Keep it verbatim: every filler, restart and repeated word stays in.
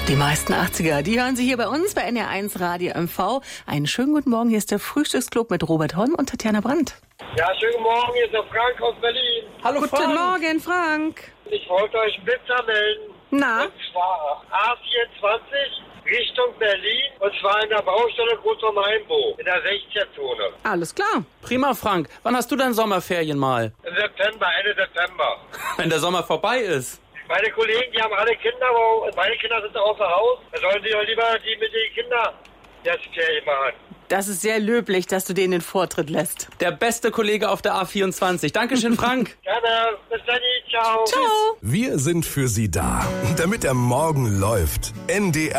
Die meisten achtziger, die hören Sie hier bei uns bei N R eins Radio M V. Einen schönen guten Morgen, hier ist der Frühstücksclub mit Robert Holm und Tatjana Brandt. Ja, schönen guten Morgen, hier ist der Frank aus Berlin. Hallo Guten Frank. Morgen, Frank. Ich wollte euch einen Blitzer melden. Na? Und zwar A vierundzwanzig Richtung Berlin und zwar in der Baustelle Großer Mainbo in der sechzehner-Zone. Alles klar. Prima, Frank. Wann hast du dein Sommerferien mal? Im September, Ende September. Wenn der Sommer vorbei ist. Meine Kollegen, die haben alle Kinder, aber meine Kinder sind außer Haus. Da sollen sie doch lieber die mit den Kindern das Ferien machen. Das ist sehr löblich, dass du denen den Vortritt lässt. Der beste Kollege auf der A vierundzwanzig. Dankeschön, Frank. Gerne, bis dann, ciao. Ciao. Wir sind für Sie da, damit der Morgen läuft. N D R